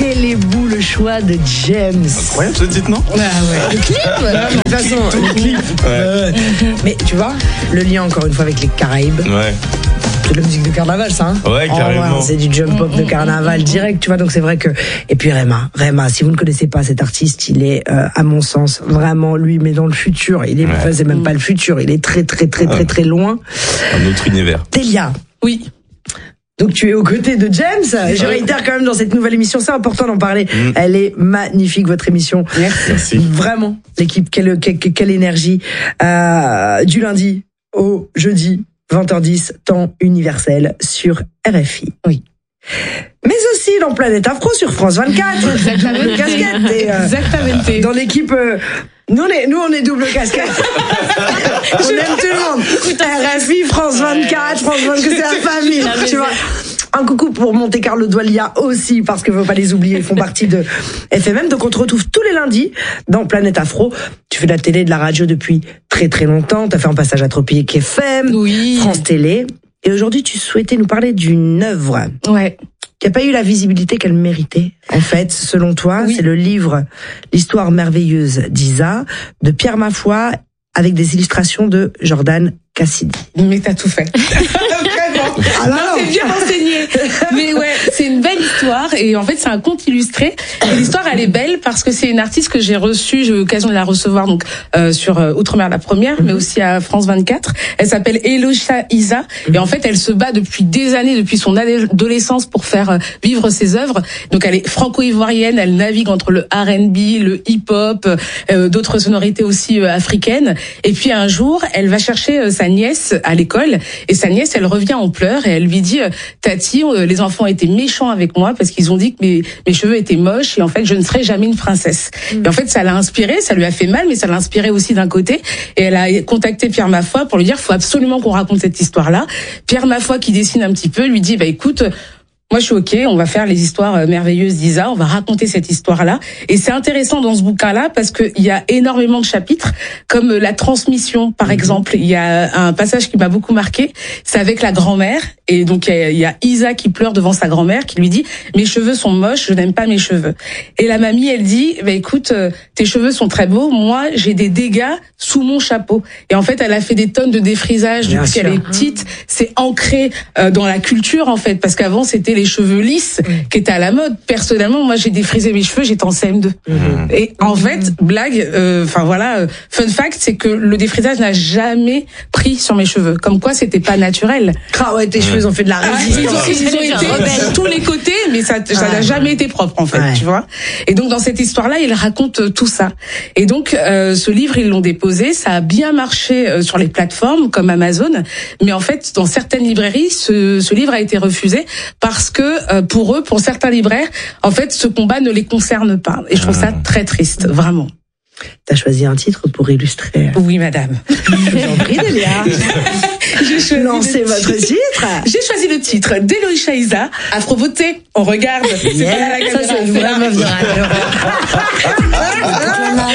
quel est beau le choix de James. Incroyable ce titre, non? Ah ouais. Le clip, de toute façon, le clip. Ouais. Mais tu vois, le lien encore une fois avec les Caraïbes. Ouais. C'est de la musique de carnaval, ça. Hein, ouais, carrément. C'est du jump pop de carnaval direct, tu vois. Donc c'est vrai que. Et puis Rema, si vous ne connaissez pas cet artiste, il est, à mon sens, vraiment lui, mais dans le futur. Il est, c'est même pas le futur. Il est très loin. Un autre univers. Delia. Oui. Donc tu es aux côtés de James. Je réitère quand même dans cette nouvelle émission, c'est important d'en parler. Elle est magnifique, votre émission. Merci. Vraiment, l'équipe, quelle énergie. Du lundi au jeudi, 20h10, temps universel sur RFI. Oui. Mais aussi dans Planète Afro sur France 24. Exactement. Exactement. Dans l'équipe... Nous, on est double casquette. On aime tout le monde. RFI, France 24, France 24, c'est la famille. Tu vois. Un coucou pour Monte Carlo Doualia aussi, parce que faut pas les oublier, ils font partie de FMM. Donc on te retrouve tous les lundis dans Planète Afro. Tu fais de la télé, de la radio depuis très longtemps. T'as fait un passage à Tropique FM, oui. France Télé. Et aujourd'hui, tu souhaitais nous parler d'une œuvre. Ouais. Qui n'a pas eu la visibilité qu'elle méritait. En fait, selon toi, c'est le livre L'histoire merveilleuse d'Isa, de Pierre Mafoy, avec des illustrations de Jordan Cassidi. Mais t'as tout fait. Vraiment. Ah non, c'est bien enseigné. Mais ouais, c'est une belle histoire et en fait c'est un conte illustré. Et l'histoire elle est belle parce que c'est une artiste que j'ai reçue, j'ai eu l'occasion de la recevoir donc sur Outre-mer la première, mais aussi à France 24. Elle s'appelle Eloïsa Isa et en fait elle se bat depuis des années, depuis son adolescence pour faire vivre ses œuvres. Donc elle est franco-ivoirienne, elle navigue entre le R&B, le hip-hop, d'autres sonorités aussi africaines. Et puis un jour, elle va chercher sa nièce à l'école et sa nièce elle revient en pleurs et elle lui dit Tati, les enfants étaient méchants avec moi parce qu'ils ont dit que mes cheveux étaient moches et en fait je ne serai jamais une princesse. Et en fait ça l'a inspirée, ça lui a fait mal mais ça l'a inspirée aussi d'un côté et elle a contacté Pierre Mafoy pour lui dire faut absolument qu'on raconte cette histoire-là. Pierre Mafoy qui dessine un petit peu lui dit écoute, moi, je suis OK, on va faire les histoires merveilleuses d'Isa, on va raconter cette histoire-là. Et c'est intéressant dans ce bouquin-là parce qu'il y a énormément de chapitres, comme la transmission, par exemple. Il y a un passage qui m'a beaucoup marqué, c'est avec la grand-mère. Et donc, il y a Isa qui pleure devant sa grand-mère, qui lui dit « Mes cheveux sont moches, je n'aime pas mes cheveux. » Et la mamie, elle dit « Écoute, tes cheveux sont très beaux, moi, j'ai des dégâts sous mon chapeau. » Et en fait, elle a fait des tonnes de défrisage depuis qu'elle est petite. C'est ancré dans la culture, en fait, parce qu'avant, c'était les cheveux lisses qui étaient à la mode. Personnellement, moi, j'ai défrisé mes cheveux, j'étais en CM2. Et en fait, blague, fun fact, c'est que le défrisage n'a jamais pris sur mes cheveux. Comme quoi, c'était pas naturel. Ah ouais, tes cheveux ont fait de la résistance. Ils ont été de tous les côtés, mais ça n'a jamais été propre, en fait, tu vois. Et donc, dans cette histoire-là, il raconte tout ça. Et donc, ce livre, ils l'ont déposé, ça a bien marché sur les plateformes comme Amazon, mais en fait, dans certaines librairies, ce livre a été refusé parce que pour certains libraires, en fait, ce combat ne les concerne pas. Et je trouve ça très triste, vraiment. T'as choisi un titre pour illustrer. Oui, madame. Je vous en prie, Delia. Lancez votre titre. J'ai choisi le titre d'Eloïsa Isa, Afro Beauté. On regarde. Yeah. Ça, c'est une vraie meuf de radio.